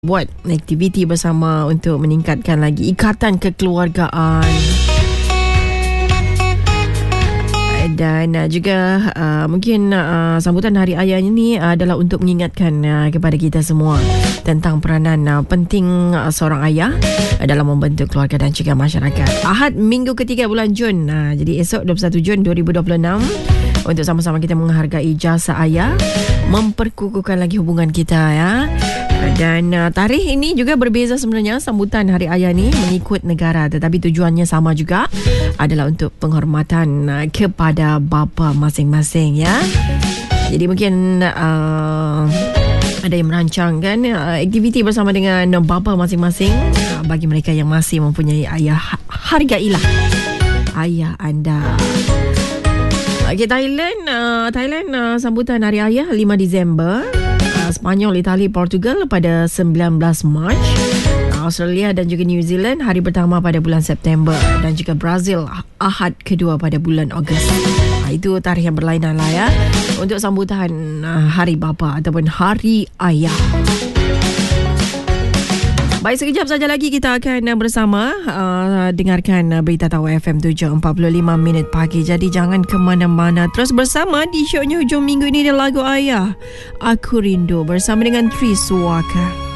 buat aktiviti bersama untuk meningkatkan lagi ikatan kekeluargaan. Dan juga mungkin sambutan Hari Ayah ini adalah untuk mengingatkan kepada kita semua tentang peranan penting seorang ayah dalam membentuk keluarga dan juga masyarakat. Ahad minggu ketiga bulan Jun. Jadi esok 21 Jun 2026 untuk sama-sama kita menghargai jasa ayah, memperkukuhkan lagi hubungan kita ya. Dan tarikh ini juga berbeza sebenarnya. Sambutan Hari Ayah ni mengikut negara, tetapi tujuannya sama juga, adalah untuk penghormatan kepada bapa masing-masing ya. Jadi mungkin ada yang merancangkan aktiviti bersama dengan bapa masing-masing. Bagi mereka yang masih mempunyai ayah, hargailah ayah anda. Okay, Thailand sambutan Hari Ayah 5 Disember. Spanyol, Itali, Portugal pada 19 Mac. Australia dan juga New Zealand hari pertama pada bulan September. Dan juga Brazil Ahad kedua pada bulan Ogos. Itu tarikh yang berlainan lah ya, untuk sambutan Hari Bapa ataupun Hari Ayah. Baik, sekejap saja lagi kita akan bersama dengarkan Berita Tahu FM 7.45 minit pagi. Jadi jangan ke mana-mana, terus bersama di shownya hujung minggu ini, dan lagu Ayah Aku Rindu bersama dengan Triswaka.